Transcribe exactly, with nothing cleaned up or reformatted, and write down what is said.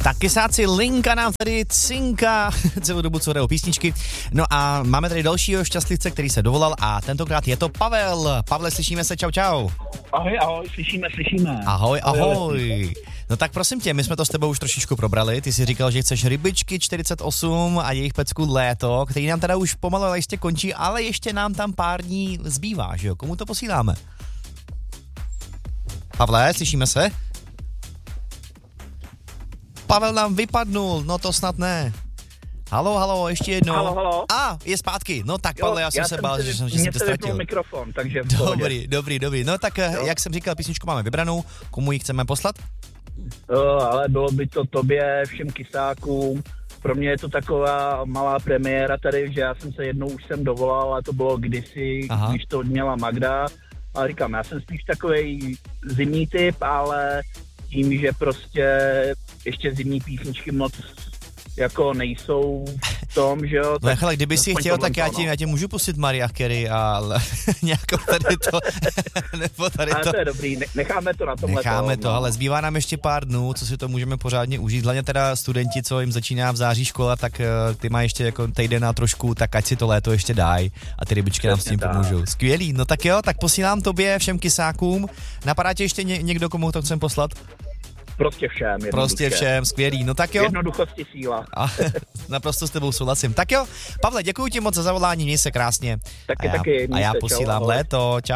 Tak kysáci Linka nám tady cinka celou dobu, co jde o písničky. No a máme tady dalšího šťastlivce, který se dovolal a tentokrát je to Pavel. Pavle, slyšíme se, čau čau. Ahoj, ahoj, slyšíme, slyšíme. Ahoj, ahoj. No tak prosím tě, my jsme to s tebou už trošičku probrali. Ty jsi říkal, že chceš Rybičky čtyřicet osm a jejich pecku Léto, který nám teda už pomalu ale jistě končí, ale ještě nám tam pár dní zbývá, že jo? Komu to posíláme? Pavle, slyšíme se? Pavel nám vypadnul, no to snad ne. Halo, halo, ještě jednou. Halo, halo. A, ah, je zpátky. No tak, Pavle, já jsem já se jsem bál, že, že jsem tě ztratil. mikrofon, takže v Dobrý, dobrý, dobrý. No tak, jo. Jak jsem říkal, písničku máme vybranou. Komu ji chceme poslat? Jo, ale bylo by to tobě, všem kysákům. Pro mě je to taková malá premiéra tady, že já jsem se jednou už sem dovolal, a to bylo kdysi, Aha. když to měla Magda. Ale říkám, já jsem spíš takovej zimní typ, ale tím, že prostě ještě zimní písničky moc jako nejsou v tom, že jo. No ale kdyby si chtěl, tak já ti, já ti můžu pustit Mariah Carey a nějakou tady to, nebo tady ale to. to je dobrý, necháme to na tomhle. Necháme to, no. Ale zbývá nám ještě pár dnů, co si to můžeme pořádně užít. Hlavně teda studenti, co jim začíná v září škola, tak ty mají ještě jako týden a trošku, tak ať si to léto ještě dají a ty rybičky nám s tím pomůžou. Skvělý, no tak jo, tak posílám tobě, všem kysákům. Napadá tě ještě ně, někdo, komu to chcem poslat? Prostě všem. Prostě všem, skvělý. No tak jo. Jednoduchosti síla. A, naprosto s tebou souhlasím. Tak jo, Pavle, děkuji ti moc za zavolání, měj se krásně. Taky, a já, taky. A já se, posílám čau, léto, čau.